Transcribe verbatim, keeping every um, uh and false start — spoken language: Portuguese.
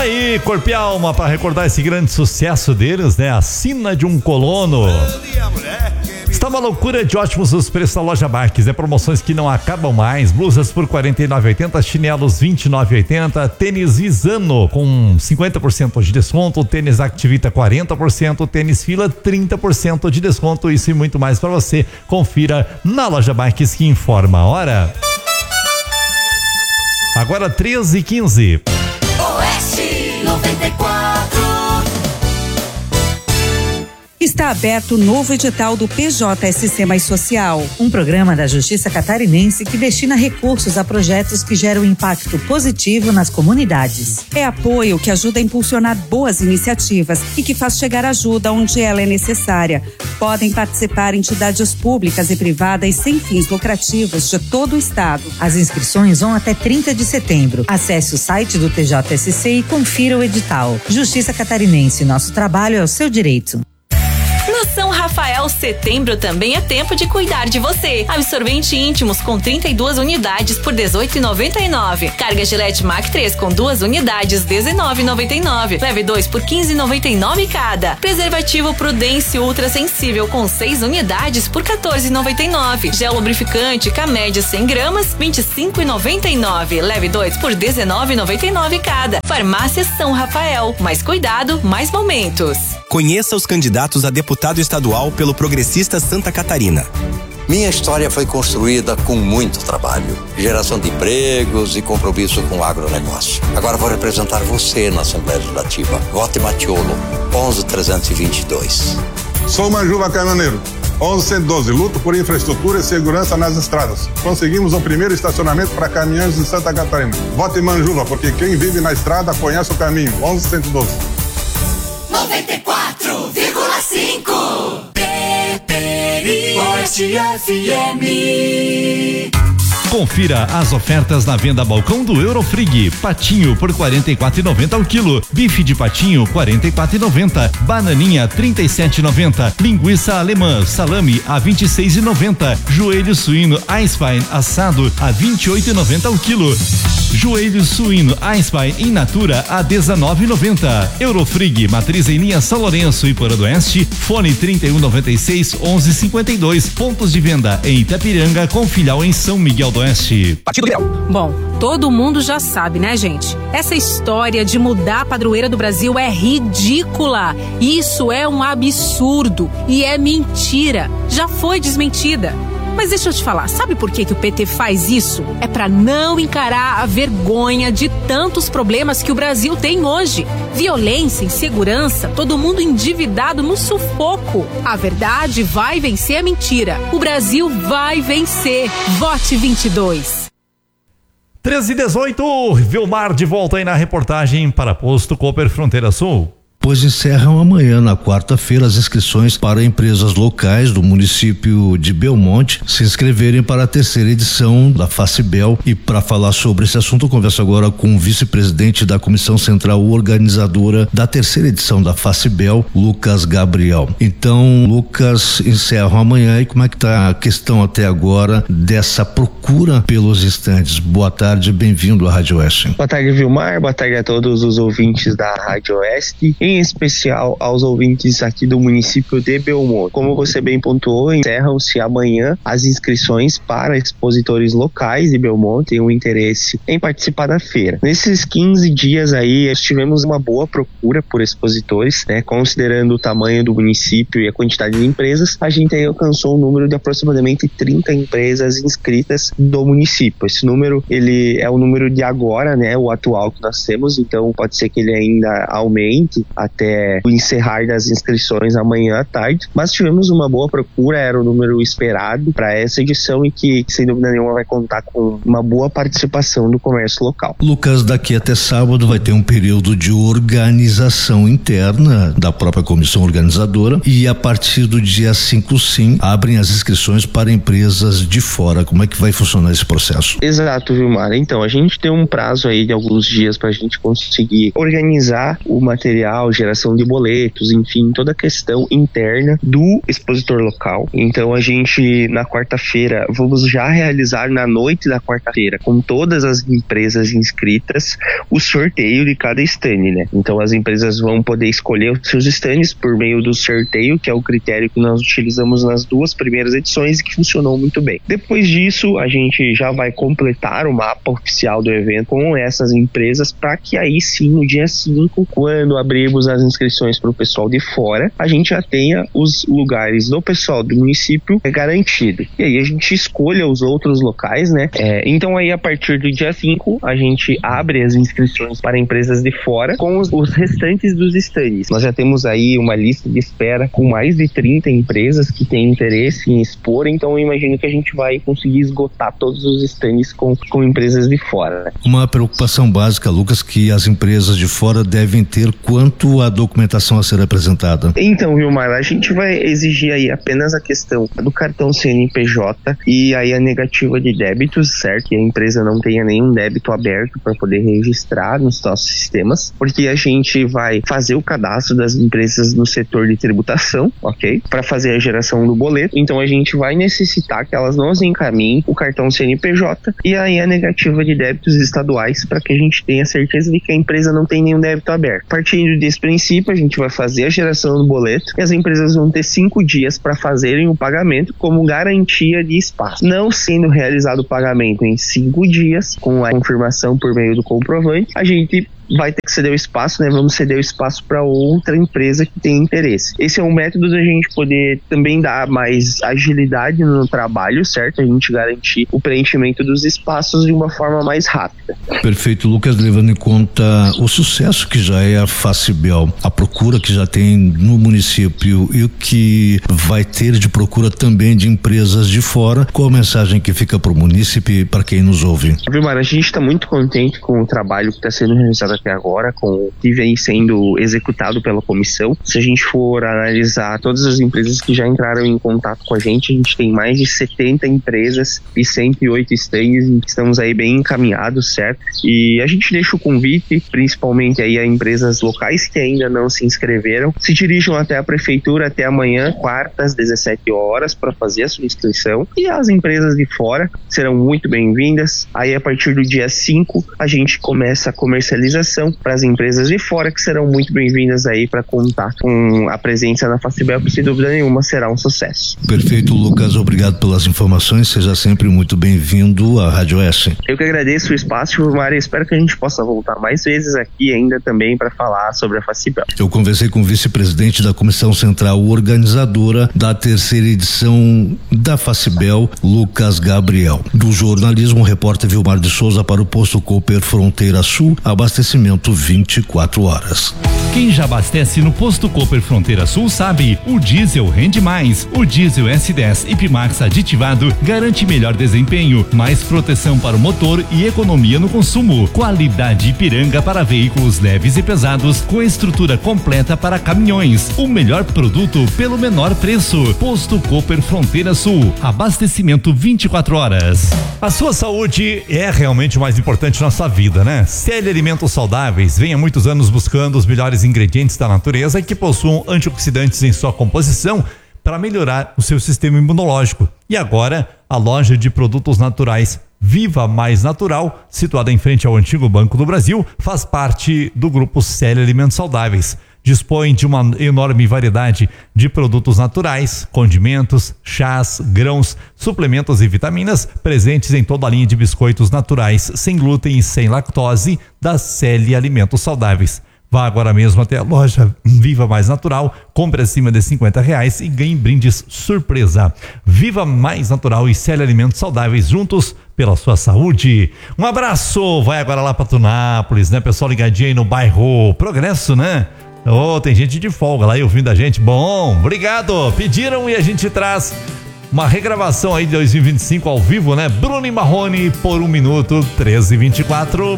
aí, Corpo e Alma, para recordar esse grande sucesso deles, né? A Sina de um Colono. Está uma loucura de ótimos os preços da Loja Marques, né? Promoções que não acabam mais. Blusas por quarenta e nove reais e oitenta centavos, chinelos vinte e nove reais e oitenta centavos, tênis Visano com cinquenta por cento de desconto, tênis Activita quarenta por cento, tênis Fila trinta por cento de desconto. Isso e muito mais para você. Confira na Loja Marques, que informa a hora. Agora treze e quinze. Oeste noventa e quatro. Está aberto o novo edital do P J S C Mais Social, um programa da Justiça Catarinense que destina recursos a projetos que geram impacto positivo nas comunidades. É apoio que ajuda a impulsionar boas iniciativas e que faz chegar ajuda onde ela é necessária. Podem participar entidades públicas e privadas sem fins lucrativos de todo o estado. As inscrições vão até trinta de setembro. Acesse o site do T J S C e confira o edital. Justiça Catarinense, nosso trabalho é o seu direito. No São Rafael, setembro também é tempo de cuidar de você. Absorvente íntimos com trinta e duas unidades por dezoito reais e noventa e nove centavos. Carga Gillette Mac três com duas unidades, dezenove reais e noventa e nove centavos. Leve dois por quinze reais e noventa e nove centavos cada. Preservativo Prudence Ultra Sensível com seis unidades por quatorze reais e noventa e nove centavos. Gel lubrificante Camédia cem gramas, vinte e cinco reais e noventa e nove centavos. Leve dois por dezenove reais e noventa e nove centavos cada. Farmácia São Rafael. Mais cuidado, mais momentos. Conheça os candidatos a deputado estadual pelo Progressista Santa Catarina. Minha história foi construída com muito trabalho, geração de empregos e compromisso com o agronegócio. Agora vou representar você na Assembleia Legislativa. Vote Matiolo, onze trezentos e vinte e dois. Sou Manjuva Caminhoneiro, onze cento e doze. Luto por infraestrutura e segurança nas estradas. Conseguimos o primeiro estacionamento para caminhões de Santa Catarina. Vote Manjuva, porque quem vive na estrada conhece o caminho. onze cento e doze. noventa e quatro vírgula cinco. Oeste F M. Confira as ofertas na venda balcão do Eurofrig. Patinho por quarenta e quatro reais e noventa centavos ao quilo. Bife de patinho quarenta e quatro reais e noventa centavos. Bananinha trinta e sete reais e noventa centavos. Linguiça alemã salame a vinte e seis reais e noventa centavos. Joelho suíno Eisbein assado a vinte e oito reais e noventa centavos ao quilo. Joelho suíno Eisbein in natura a dezenove reais e noventa centavos. Eurofrig, matriz em linha São Lourenço e Porã do Oeste. Fone trinta e um noventa e seis, onze cinquenta e dois. Pontos de venda em Itapiranga com filial em São Miguel do Oeste. Partido Liberal. Bom, todo mundo já sabe, né, gente? Essa história de mudar a padroeira do Brasil é ridícula. Isso é um absurdo e é mentira. Já foi desmentida. Mas deixa eu te falar, sabe por que que o P T faz isso? É pra não encarar a vergonha de tantos problemas que o Brasil tem hoje. Violência, insegurança, todo mundo endividado no sufoco. A verdade vai vencer a mentira. O Brasil vai vencer. Vote vinte e dois. treze e dezoito, Vilmar de volta aí na reportagem para Posto Cooper Fronteira Sul. Pois encerram amanhã, na quarta-feira, as inscrições para empresas locais do município de Belmonte se inscreverem para a terceira edição da Facibel. E para falar sobre esse assunto, eu converso agora com o vice-presidente da Comissão Central Organizadora da terceira edição da Facibel, Lucas Gabriel. Então, Lucas, encerram amanhã, e como é que está a questão até agora dessa procura pelos estandes? Boa tarde, bem-vindo à Rádio Oeste. Boa tarde, Vilmar, boa tarde a todos os ouvintes da Rádio Oeste, em especial aos ouvintes aqui do município de Belmonte. Como você bem pontuou, encerram-se amanhã as inscrições para expositores locais de Belmonte e o interesse em participar da feira. Nesses quinze dias aí, tivemos uma boa procura por expositores, né? Considerando o tamanho do município e a quantidade de empresas, a gente aí alcançou um número de aproximadamente trinta empresas inscritas do município. Esse número, ele é o número de agora, né? O atual que nós temos, então pode ser que ele ainda aumente até o encerrar das inscrições amanhã à tarde, mas tivemos uma boa procura, era o número esperado para essa edição e que, sem dúvida nenhuma, vai contar com uma boa participação do comércio local. Lucas, daqui até sábado vai ter um período de organização interna da própria comissão organizadora e a partir do dia cinco, sim, abrem as inscrições para empresas de fora. Como é que vai funcionar esse processo? Exato, Vilmar. Então, a gente tem um prazo aí de alguns dias para a gente conseguir organizar o material, geração de boletos, enfim, toda a questão interna do expositor local. Então a gente, na quarta-feira, vamos já realizar na noite da quarta-feira, com todas as empresas inscritas, o sorteio de cada stand, né? Então as empresas vão poder escolher os seus stands por meio do sorteio, que é o critério que nós utilizamos nas duas primeiras edições e que funcionou muito bem. Depois disso, a gente já vai completar o mapa oficial do evento com essas empresas, para que aí sim, no dia cinco, quando abrirmos as inscrições para o pessoal de fora, a gente já tenha os lugares do pessoal do município garantido. E aí a gente escolha os outros locais, né? É, então aí a partir do dia cinco, a gente abre as inscrições para empresas de fora com os, os restantes dos stands. Nós já temos aí uma lista de espera com mais de trinta empresas que têm interesse em expor, então eu imagino que a gente vai conseguir esgotar todos os stands com, com empresas de fora, né? Uma preocupação básica, Lucas, que as empresas de fora devem ter quanto à documentação a ser apresentada. Então, Vilmar, a gente vai exigir aí apenas a questão do cartão C N P J e aí a negativa de débitos, certo? Que a empresa não tenha nenhum débito aberto para poder registrar nos nossos sistemas, porque a gente vai fazer o cadastro das empresas no setor de tributação, ok? Para fazer a geração do boleto. Então a gente vai necessitar que elas nos encaminhem o cartão C N P J e aí a negativa de débitos estaduais, para que a gente tenha certeza de que a empresa não tem nenhum débito aberto. Partindo desse princípio, a gente vai fazer a geração do boleto e as empresas vão ter cinco dias para fazerem o pagamento como garantia de espaço. Não sendo realizado o pagamento em cinco dias, com a confirmação por meio do comprovante, a gente vai ter que ceder o espaço, né? Vamos ceder o espaço para outra empresa que tem interesse. Esse é um método da gente poder também dar mais agilidade no trabalho, certo? A gente garantir o preenchimento dos espaços de uma forma mais rápida. Perfeito, Lucas, levando em conta o sucesso que já é a Facibel, a procura que já tem no município e o que vai ter de procura também de empresas de fora, qual a mensagem que fica para o município e para quem nos ouve? Vilmar, a gente está muito contente com o trabalho que está sendo realizado até agora, com o que vem sendo executado pela comissão. Se a gente for analisar todas as empresas que já entraram em contato com a gente, a gente tem mais de setenta empresas e cento e oito stands, estamos aí bem encaminhados, certo? E a gente deixa o convite, principalmente aí a empresas locais que ainda não se inscreveram, se dirijam até a prefeitura até amanhã, quarta, às dezessete horas, para fazer a sua inscrição, e as empresas de fora serão muito bem-vindas. Aí a partir do dia cinco, a gente começa a comercialização para as empresas de fora, que serão muito bem-vindas aí para contar com a presença na Facibel, que sem dúvida nenhuma será um sucesso. Perfeito, Lucas, obrigado pelas informações, seja sempre muito bem-vindo à Rádio S. Eu que agradeço o espaço, Mário, espero que a gente possa voltar mais vezes aqui ainda também para falar sobre a Facibel. Eu conversei com o vice-presidente da Comissão Central Organizadora da terceira edição da Facibel, Lucas Gabriel. Do jornalismo, o repórter Vilmar de Souza para o Posto Cooper Fronteira Sul, abastecimento vinte e quatro horas. Quem já abastece no Posto Cooper Fronteira Sul sabe, o diesel rende mais. O diesel S dez Ipmax aditivado garante melhor desempenho, mais proteção para o motor e economia no consumo. Qualidade Ipiranga para veículos leves e pesados, com estrutura completa para caminhões. O melhor produto pelo menor preço. Posto Cooper Fronteira Sul, abastecimento vinte e quatro horas. A sua saúde é realmente o mais importante na sua vida, né? Celi Alimentos Saudáveis vem há muitos anos buscando os melhores ingredientes da natureza e que possuam antioxidantes em sua composição para melhorar o seu sistema imunológico. E agora, a loja de produtos naturais Viva Mais Natural, situada em frente ao antigo Banco do Brasil, faz parte do grupo Celi Alimentos Saudáveis. Dispõe de uma enorme variedade de produtos naturais, condimentos, chás, grãos, suplementos e vitaminas presentes em toda a linha de biscoitos naturais, sem glúten e sem lactose da Celi Alimentos Saudáveis. Vá agora mesmo até a loja Viva Mais Natural, compre acima de cinquenta reais e ganhe brindes surpresa. Viva Mais Natural e Celi Alimentos Saudáveis, juntos pela sua saúde. Um abraço, vai agora lá para Tunápolis, né? Pessoal ligadinho aí no bairro Progresso, né? Oh, tem gente de folga lá aí ouvindo a gente. Bom, obrigado. Pediram e a gente traz uma regravação aí de dois mil e vinte e cinco ao vivo, né? Bruno e Marrone por um minuto, treze e vinte e quatro.